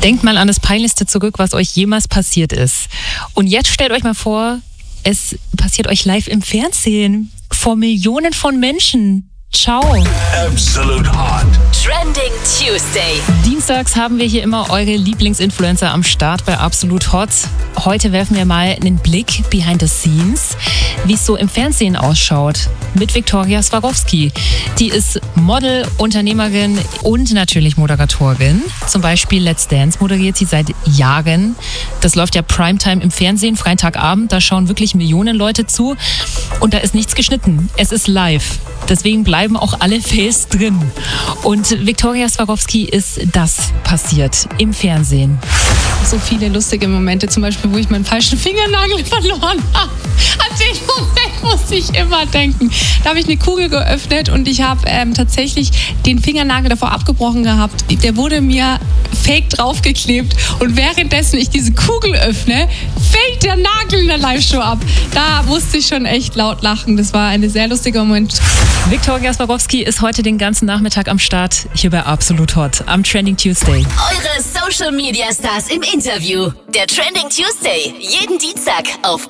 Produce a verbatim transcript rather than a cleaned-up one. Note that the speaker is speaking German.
Denkt mal an das Peinlichste zurück, was euch jemals passiert ist. Und jetzt stellt euch mal vor, es passiert euch live im Fernsehen vor Millionen von Menschen. Ciao. Absolute Hot. Trending Tuesday. Dienstags haben wir hier immer eure Lieblingsinfluencer am Start bei Absolut Hot. Heute werfen wir mal einen Blick behind the scenes, wie es so im Fernsehen ausschaut, mit Viktoria Swarovski. Die ist Model, Unternehmerin und natürlich Moderatorin. Zum Beispiel Let's Dance moderiert sie seit Jahren. Das läuft ja Primetime im Fernsehen, Freitagabend. Da schauen wirklich Millionen Leute zu. Und da ist nichts geschnitten. Es ist live. Deswegen bleiben auch alle Fails drin. Und Viktoria Swarovski ist das passiert im Fernsehen. So viele lustige Momente, zum Beispiel, wo ich meinen falschen Fingernagel verloren habe. An den Moment muss ich immer denken. Da habe ich eine Kugel geöffnet und ich habe ähm, tatsächlich den Fingernagel davor abgebrochen gehabt. Der wurde mir fake draufgeklebt und währenddessen ich diese Kugel öffne, fällt der Nagel in der Live-Show ab. Da musste ich schon echt laut lachen. Das war ein sehr lustiger Moment. Viktoria Swarovski ist heute den ganzen Nachmittag am Start, hier bei Absolut Hot, am Trending Tuesday. Eure Social Media Stars im Interview. Der Trending Tuesday. Jeden Dienstag auf